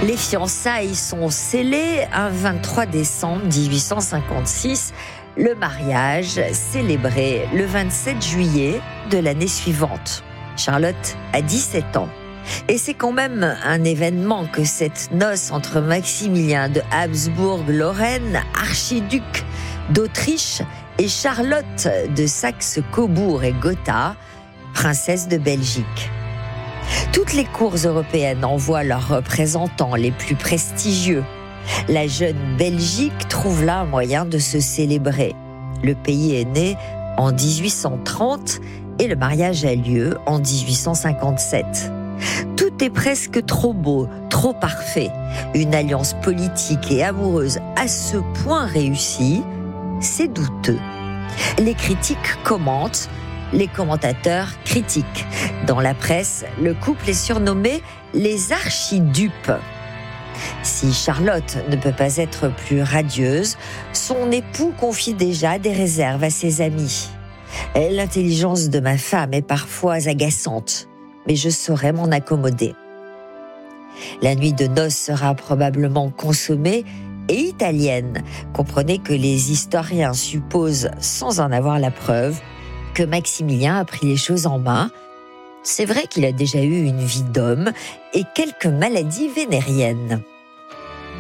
Les fiançailles sont scellées un 23 décembre 1856. Le mariage célébré le 27 juillet de l'année suivante. Charlotte a 17 ans. Et c'est quand même un événement que cette noce entre Maximilien de Habsbourg-Lorraine, archiduc d'Autriche, et Charlotte de Saxe-Cobourg et Gotha, princesse de Belgique. Toutes les cours européennes envoient leurs représentants les plus prestigieux. La jeune Belgique trouve là un moyen de se célébrer. Le pays est né en 1830 et le mariage a lieu en 1857. Tout est presque trop beau, trop parfait. Une alliance politique et amoureuse à ce point réussie, c'est douteux. Les critiques commentent, les commentateurs critiquent. Dans la presse, le couple est surnommé les archidupes. Si Charlotte ne peut pas être plus radieuse, son époux confie déjà des réserves à ses amis. L'intelligence de ma femme est parfois agaçante, mais je saurai m'en accommoder. La nuit de noces sera probablement consommée et italienne. Comprenez que les historiens supposent, sans en avoir la preuve, que Maximilien a pris les choses en main. C'est vrai qu'il a déjà eu une vie d'homme et quelques maladies vénériennes.